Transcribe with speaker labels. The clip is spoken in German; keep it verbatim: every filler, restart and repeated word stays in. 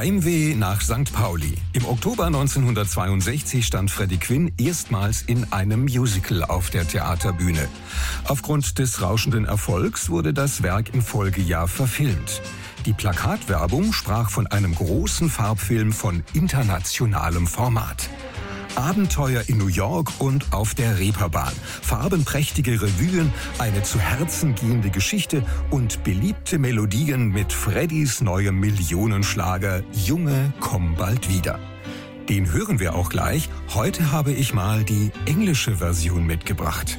Speaker 1: Heimweh nach Sankt Pauli. Im Oktober neunzehnhundertzweiundsechzig stand Freddie Quinn erstmals in einem Musical auf der Theaterbühne. Aufgrund des rauschenden Erfolgs wurde das Werk im Folgejahr verfilmt. Die Plakatwerbung sprach von einem großen Farbfilm von internationalem Format. Abenteuer in New York und auf der Reeperbahn, farbenprächtige Revuen, eine zu Herzen gehende Geschichte und beliebte Melodien mit Freddys neuem Millionenschlager Junge, komm bald wieder. Den hören wir auch gleich. Heute habe ich mal die englische Version mitgebracht.